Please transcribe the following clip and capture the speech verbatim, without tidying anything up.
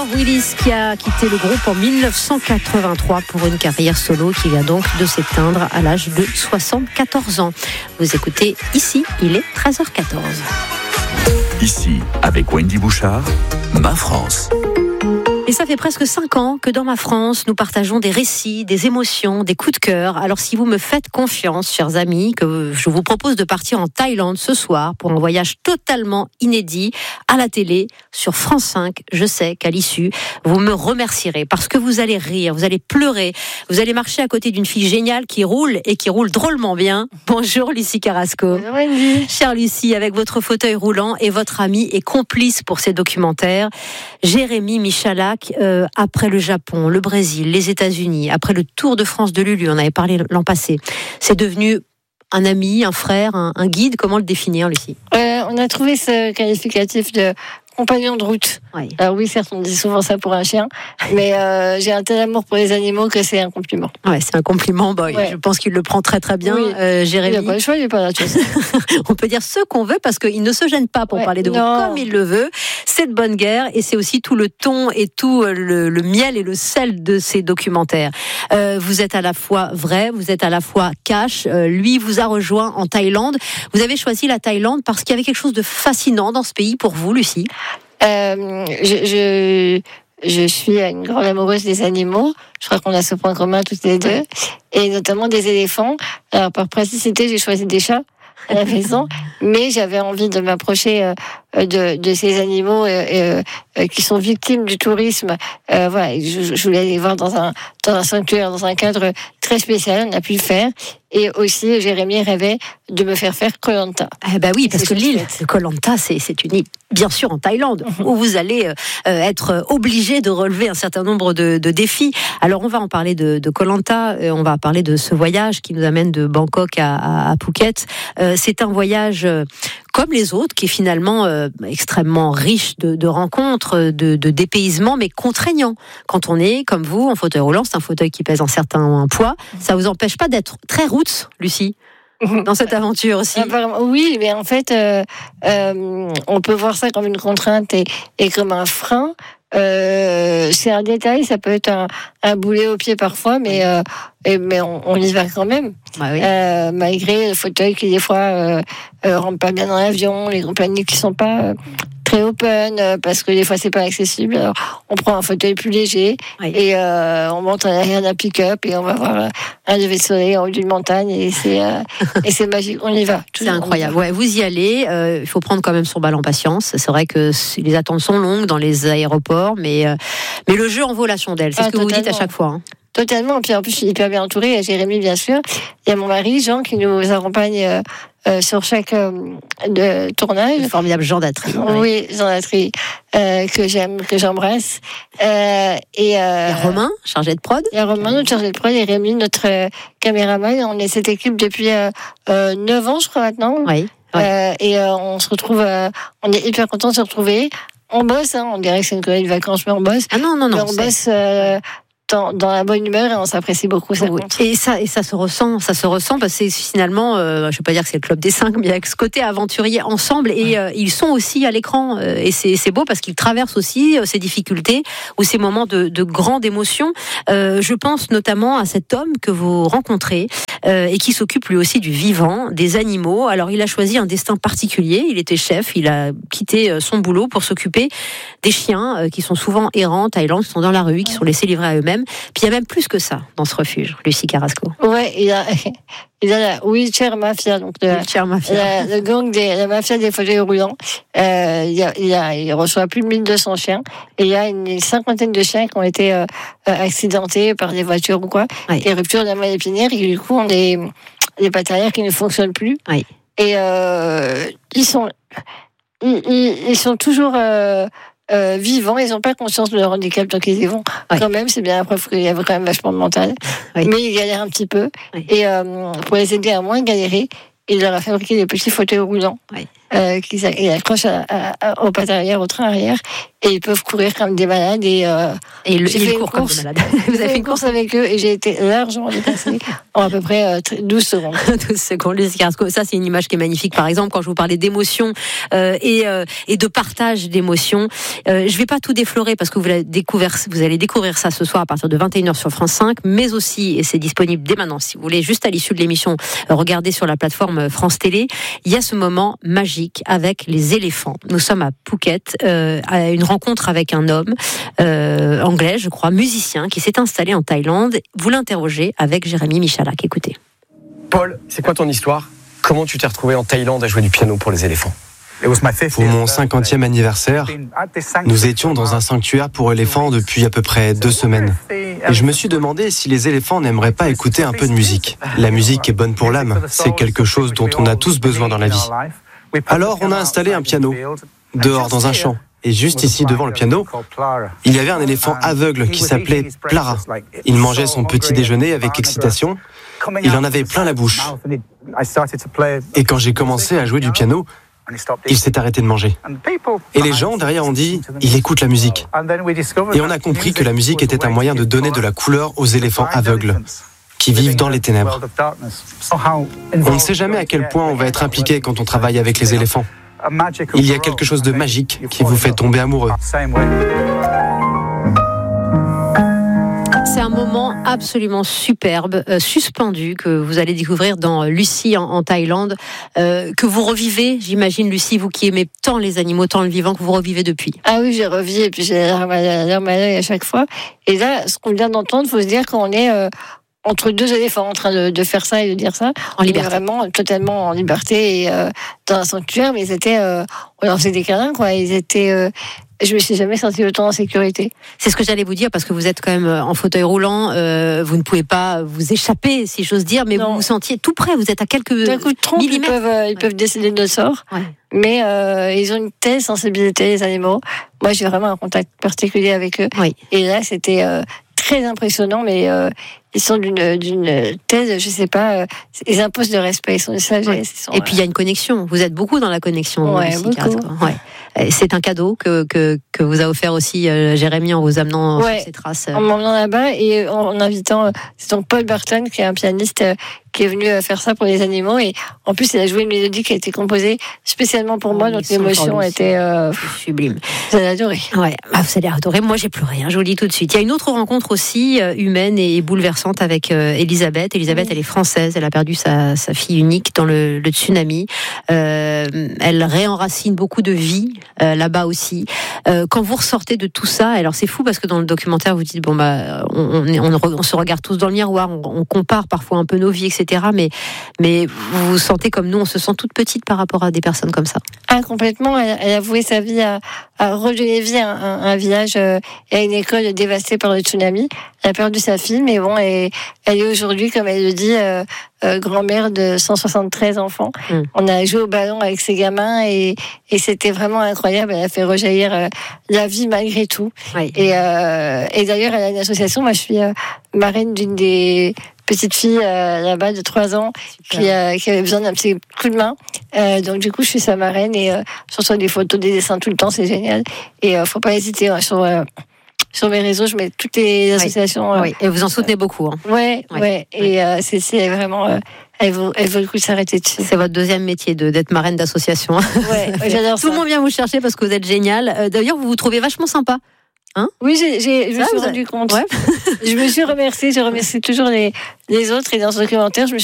Willis qui a quitté le groupe en dix-neuf cent quatre-vingt-trois pour une carrière solo qui vient donc de s'éteindre à l'âge de soixante-quatorze ans. Vous écoutez Ici, il est treize heures quatorze. Ici, avec Wendy Bouchard, Ma France. Et ça fait presque cinq ans que dans Ma France, nous partageons des récits, des émotions, des coups de cœur. Alors si vous me faites confiance, chers amis, que je vous propose de partir en Thaïlande ce soir pour un voyage totalement inédit à la télé sur France cinq, je sais qu'à l'issue, vous me remercierez parce que vous allez rire, vous allez pleurer, vous allez marcher à côté d'une fille géniale qui roule et qui roule drôlement bien. Bonjour Lucie Carrasco. Bonjour Wendy. Chère Lucie, avec votre fauteuil roulant et votre ami et complice pour ces documentaires, Jérémy Michalak. Euh, après le Japon, le Brésil, les États-Unis, après le Tour de France de Lulu, on avait parlé l'an passé, c'est devenu un ami, un frère, un, un guide. Comment le définir, Lucie ? euh, On a trouvé ce qualificatif de compagnon de route. Oui. Alors oui, certes, on dit souvent ça pour un chien, mais euh, j'ai un tel amour pour les animaux que c'est un compliment. Ouais, c'est un compliment. Bah, ouais. Je pense qu'il le prend très très bien, oui. euh, Jérémy. Il n'a pas le choix, il n'est pas là. On peut dire ce qu'on veut parce qu'il ne se gêne pas pour ouais, parler de vous non. comme il le veut. C'est de bonne guerre et c'est aussi tout le ton et tout le, le miel et le sel de ces documentaires. Euh, vous êtes à la fois vrai, vous êtes à la fois cash. Euh, lui vous a rejoint en Thaïlande. Vous avez choisi la Thaïlande parce qu'il y avait quelque chose de fascinant dans ce pays pour vous, Lucie. Euh, je, je, je suis une grande amoureuse des animaux. Je crois qu'on a ce point commun toutes les deux, et notamment des éléphants. Alors par praticité, j'ai choisi des chats à la maison, mais j'avais envie de m'approcher euh, de, de ces animaux euh, euh, qui sont victimes du tourisme. Euh, voilà, je, je voulais les voir dans un dans un sanctuaire, dans un cadre très spécial. On a pu le faire. Et aussi, Jérémy rêvait de me faire faire Koh Lanta. Eh ben oui, parce c'est que l'île de Koh Lanta, c'est, c'est une île, bien sûr, en Thaïlande, mm-hmm. où vous allez euh, être obligé de relever un certain nombre de, de défis. Alors, on va en parler de, de Koh Lanta, euh, on va parler de ce voyage qui nous amène de Bangkok à, à, à Phuket. Euh, c'est un voyage euh, comme les autres, qui est finalement euh, extrêmement riche de, de rencontres, de, de dépaysement, mais contraignant. Quand on est, comme vous, en fauteuil roulant, c'est un fauteuil qui pèse un certain poids, ça ne vous empêche pas d'être très roots, Lucie, dans cette aventure aussi. Oui, mais en fait, euh, euh, on peut voir ça comme une contrainte et, et comme un frein. Euh, c'est un détail, ça peut être un, un boulet au pied parfois, mais, euh, et, mais on, on y va quand même. Bah oui. euh, malgré le fauteuil qui des fois euh, euh, rentre pas bien dans l'avion, les compagnies qui sont pas euh, très open, euh, parce que des fois c'est pas accessible. Alors on prend un fauteuil plus léger oui. et euh, on monte à l'arrière d'un pick-up et on va voir un lever de soleil en haut d'une montagne et c'est euh, et c'est magique. On y va. C'est incroyable. Ouais, vous y allez. Il euh, faut prendre quand même son bal en patience. C'est vrai que les attentes sont longues dans les aéroports, mais euh, mais le jeu en vaut la chandelle. C'est ah, ce que totalement. Vous dites à chaque fois. Hein. Totalement. Puis en plus, je suis hyper bien entourée. Il y a Jérémy, bien sûr. Il y a mon mari, Jean, qui nous accompagne euh, euh, sur chaque euh, de tournage. Le formidable Jean Datry. Oui, Jean Datry, euh, que j'aime, que j'embrasse. Euh, et, euh, il y a Romain, chargé de prod. Il y a Romain, notre chargé de prod, et Rémi, notre euh, caméraman. On est cette équipe depuis euh, euh, neuf ans, je crois, maintenant. Oui. oui. Euh, et euh, on se retrouve, euh, on est hyper contents de se retrouver. On bosse, hein, on dirait que c'est une colonie de vacances, mais on bosse. Ah non, non, non. Mais on c'est... bosse... Euh, Dans, dans la bonne humeur et on s'apprécie beaucoup. Ça oui. Et ça, et ça se ressent, ça se ressent parce que c'est finalement, euh, je ne vais pas dire que c'est le club des cinq, mais avec ce côté aventurier ensemble et ouais. euh, ils sont aussi à l'écran euh, et c'est, c'est beau parce qu'ils traversent aussi euh, ces difficultés ou ces moments de, de grande émotion. Euh, je pense notamment à cet homme que vous rencontrez euh, et qui s'occupe lui aussi du vivant, des animaux. Alors il a choisi un destin particulier. Il était chef, il a quitté son boulot pour s'occuper des chiens euh, qui sont souvent errants en Thaïlande, qui sont dans la rue, qui sont laissés livrer à eux-mêmes. Puis il y a même plus que ça dans ce refuge, Lucie Carrasco. Ouais, il y a, il y a la Wheelchair Mafia, donc de, Wheelchair Mafia. La, le gang des, la mafia des fauteuils roulants. Euh, il, y a, il, y a, il reçoit plus de mille deux cents chiens et il y a une cinquantaine de chiens qui ont été euh, accidentés par des voitures ou quoi, oui. Des ruptures de la moelle épinière et du coup on a des, des pattes arrière qui ne fonctionnent plus. Oui. Et euh, ils sont, ils, ils, ils sont toujours euh, Euh, vivants, ils n'ont pas conscience de leur handicap, donc ils y vont oui. quand même. C'est bien la preuve qu'il y avait quand même vachement de mental, oui. mais ils galèrent un petit peu. Oui. Et euh, pour les aider à moins galérer, il leur a fabriqué des petits fauteuils roulants. Oui. euh, qui ils accrochent à, à, à, aux pattes arrière, au train arrière, et ils peuvent courir comme des malades. Et, euh, et le, j'ai et fait ils courent comme des malades. Vous avez fait une course avec eux et j'ai été largement dépassée en à peu près euh, douze secondes. douze secondes, Lucie Carrasco. Ça, c'est une image qui est magnifique. Par exemple, quand je vous parlais d'émotion euh, et, euh, et de partage d'émotions, euh, je ne vais pas tout déflorer parce que vous, l'avez découvert, vous allez découvrir ça ce soir à partir de vingt et une heures sur France cinq, mais aussi, et c'est disponible dès maintenant, si vous voulez, juste à l'issue de l'émission, euh, regarder sur la plateforme France Télé, il y a ce moment magique avec les éléphants. Nous sommes à Phuket, euh, à une rencontre avec un homme euh, anglais, je crois, musicien, qui s'est installé en Thaïlande. Vous l'interrogez avec Jérémy Michalak. Écoutez. Paul, c'est quoi ton histoire ? Comment tu t'es retrouvé en Thaïlande à jouer du piano pour les éléphants ? Pour mon cinquantième anniversaire, nous étions dans un sanctuaire pour éléphants depuis à peu près deux semaines. Et je me suis demandé si les éléphants n'aimeraient pas écouter un peu de musique. La musique est bonne pour l'âme, c'est quelque chose dont on a tous besoin dans la vie. Alors on a installé un piano, dehors dans un champ. Et juste ici, devant le piano, il y avait un éléphant aveugle qui s'appelait Plara. Il mangeait son petit déjeuner avec excitation. Il en avait plein la bouche. Et quand j'ai commencé à jouer du piano, il s'est arrêté de manger. Et les gens derrière ont dit « il écoute la musique ». Et on a compris que la musique était un moyen de donner de la couleur aux éléphants aveugles qui vivent dans les ténèbres. On ne sait jamais à quel point on va être impliqué quand on travaille avec les éléphants. Il y a quelque chose de magique qui vous fait tomber amoureux. C'est un moment absolument superbe, euh, suspendu, que vous allez découvrir dans Lucie en, en Thaïlande, euh, que vous revivez, j'imagine, Lucie, vous qui aimez tant les animaux, tant le vivant, que vous revivez depuis. Ah oui, j'ai revu et puis j'ai la larme à l'œil à chaque fois. Et là, ce qu'on vient d'entendre, il faut se dire qu'on est euh, entre deux éléphants en train de, de faire ça et de dire ça. En liberté. Vraiment totalement en liberté et euh, dans un sanctuaire, mais ils étaient, euh, on leur faisait des câlins, quoi. Ils étaient... Euh, Je me suis jamais sentie autant en sécurité. C'est ce que j'allais vous dire parce que vous êtes quand même en fauteuil roulant, euh, vous ne pouvez pas vous échapper, si j'ose dire, mais non. Vous vous sentiez tout près, vous êtes à quelques D'un coup de trompe, millimètres. Ils peuvent, euh, ils ouais. peuvent décider de notre sort, ouais. mais euh, ils ont une telle sensibilité, les animaux. Moi, j'ai vraiment un contact particulier avec eux. Oui. Et là, c'était euh, très impressionnant, mais euh, ils sont d'une, d'une thèse, je sais pas, euh, ils imposent le respect, ils sont de sagesse. Ouais. Ils sont, Et puis il y a une connexion, vous êtes beaucoup dans la connexion. Ouais, aussi, beaucoup. Ouais. C'est un cadeau que, que, que vous a offert aussi euh, Jérémy en vous amenant ouais. sur ses traces. En m'emmenant là-bas et en, en invitant, c'est donc Paul Burton, qui est un pianiste euh, qui est venu faire ça pour les animaux. Et en plus, il a joué une mélodie qui a été composée spécialement pour oh, moi, donc l'émotion était euh, sublime. Vous allez adorer. Ouais, bah, vous allez adorer. Moi, j'ai pleuré, hein, je vous le dis tout de suite. Il y a une autre rencontre aussi euh, humaine et bouleversante avec euh, Elisabeth. Elisabeth, mmh. elle est française. Elle a perdu sa, sa fille unique dans le, le tsunami. Euh, elle réenracine beaucoup de vie euh, là-bas aussi. Euh, quand vous ressortez de tout ça, alors c'est fou parce que dans le documentaire vous dites bon bah on, on, on, on se regarde tous dans le miroir, on, on compare parfois un peu nos vies, et cetera. Mais mais vous vous sentez comme nous, on se sent toute petite par rapport à des personnes comme ça. Ah complètement. Elle, elle a voué sa vie à, à redonner vie à un, un village euh, et à une école dévastée par le tsunami. Elle a perdu sa fille, mais bon, elle, elle est aujourd'hui, comme elle le dit, euh, euh, grand-mère de cent soixante-treize enfants. Mmh. On a joué au ballon avec ses gamins et, et c'était vraiment incroyable. Elle a fait rejaillir euh, la vie malgré tout. Oui. Et, euh, et d'ailleurs, elle a une association. Moi, je suis euh, marraine d'une des petites filles euh, là-bas de trois ans qui, euh, qui avait besoin d'un petit coup de main. Euh, donc du coup, je suis sa marraine et euh, je reçois des photos, des dessins tout le temps. C'est génial. Et euh, faut pas hésiter hein, sur euh, sur mes réseaux, je mets toutes les associations. Oui. Euh, oui. Et vous en soutenez beaucoup. Hein. Ouais, ouais. ouais. Et euh, c'est, c'est vraiment, euh, elle vaut, elle vaut le coup de s'arrêter dessus. C'est votre deuxième métier de, d'être marraine d'association. Ouais, j'adore ça. Tout le monde vient vous chercher parce que vous êtes génial. Euh, d'ailleurs, vous vous trouvez vachement sympa. Hein oui, j'ai, j'ai, je me suis rendu compte. Ouais. Je me suis remerciée, je remercie toujours les, les autres. Et dans ce documentaire, je me suis